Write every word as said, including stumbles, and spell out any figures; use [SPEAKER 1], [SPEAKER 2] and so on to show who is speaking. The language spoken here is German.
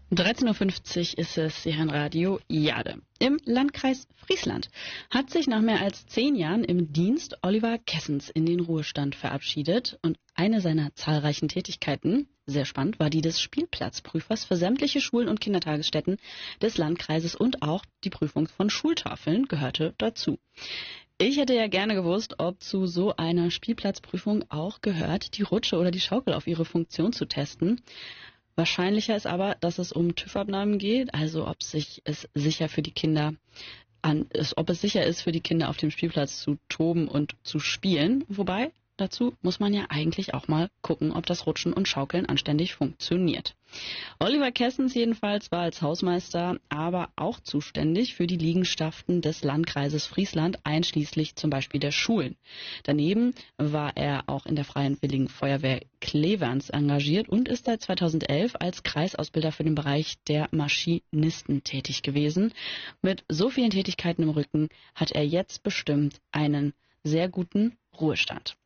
[SPEAKER 1] dreizehn Uhr fünfzig ist es hier in Radio Jade. Im Landkreis Friesland hat sich nach mehr als zehn Jahren im Dienst Oliver Kessens in den Ruhestand verabschiedet. Und eine seiner zahlreichen Tätigkeiten, sehr spannend, war die des Spielplatzprüfers für sämtliche Schulen und Kindertagesstätten des Landkreises, und auch die Prüfung von Schultafeln gehörte dazu. Ich hätte ja gerne gewusst, ob zu so einer Spielplatzprüfung auch gehört, die Rutsche oder die Schaukel auf ihre Funktion zu testen. Wahrscheinlicher ist aber, dass es um TÜV-Abnahmen geht, also ob sich es sicher für die Kinder an, ist, ob es sicher ist für die Kinder auf dem Spielplatz zu toben und zu spielen. Wobei, dazu muss man ja eigentlich auch mal gucken, ob das Rutschen und Schaukeln anständig funktioniert. Oliver Kessens jedenfalls war als Hausmeister aber auch zuständig für die Liegenschaften des Landkreises Friesland, einschließlich zum Beispiel der Schulen. Daneben war er auch in der Freiwilligen Feuerwehr Cleverns engagiert und ist seit zweitausendelf als Kreisausbilder für den Bereich der Maschinisten tätig gewesen. Mit so vielen Tätigkeiten im Rücken hat er jetzt bestimmt einen sehr guten Ruhestand.